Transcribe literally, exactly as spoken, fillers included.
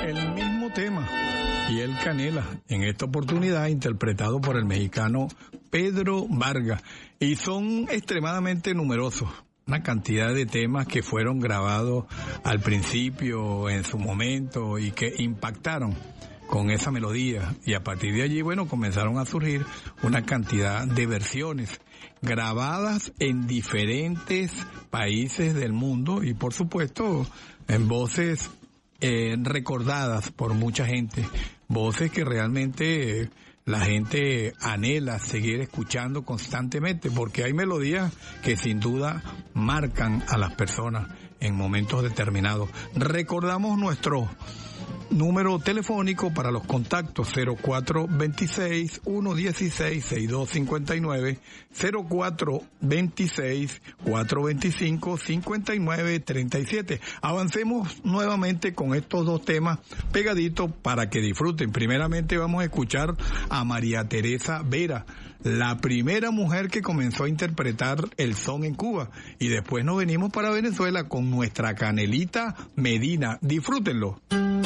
el mismo tema y el Canela, en esta oportunidad interpretado por el mexicano Pedro Vargas, y son extremadamente numerosos, una cantidad de temas que fueron grabados al principio, en su momento, y que impactaron con esa melodía, y a partir de allí, bueno, comenzaron a surgir una cantidad de versiones grabadas en diferentes países del mundo y por supuesto en voces eh, recordadas por mucha gente, voces que realmente eh, la gente anhela seguir escuchando constantemente, porque hay melodías que sin duda marcan a las personas en momentos determinados. Recordamos nuestro número telefónico para los contactos: cero cuatro veintiséis, ciento dieciséis, sesenta y dos cincuenta y nueve, cero cuatro veintiséis, cuatrocientos veinticinco, cincuenta y nueve treinta y siete. Avancemos nuevamente con estos dos temas pegaditos para que disfruten. Primeramente vamos a escuchar a María Teresa Vera, la primera mujer que comenzó a interpretar el son en Cuba, y después nos venimos para Venezuela con nuestra Canelita Medina. Disfrútenlo.